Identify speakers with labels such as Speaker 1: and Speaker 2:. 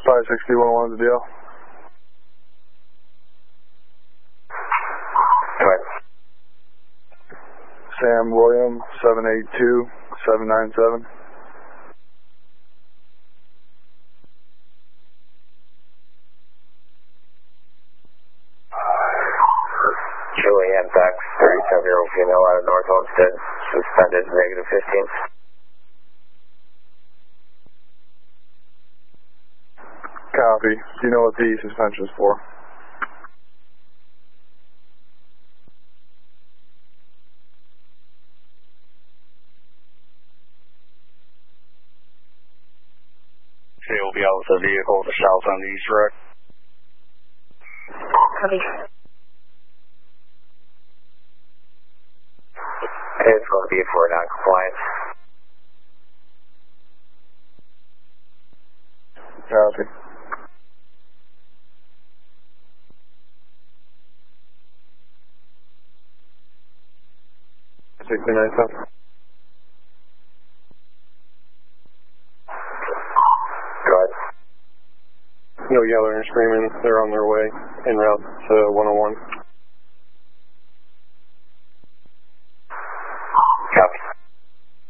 Speaker 1: 561 the deal.
Speaker 2: Go ahead.
Speaker 1: Sam William, 782-797.
Speaker 2: Julianne Beck, 37-year-old female out of North Olmsted, suspended -15.
Speaker 1: Copy. Do you know what the suspension is for?
Speaker 3: She will be out with the vehicle to the south on the east wreck.
Speaker 2: Copy. It's going to be for non-compliance.
Speaker 1: Copy.
Speaker 2: Go ahead.
Speaker 1: No yelling or screaming. They're on their way en route to 101.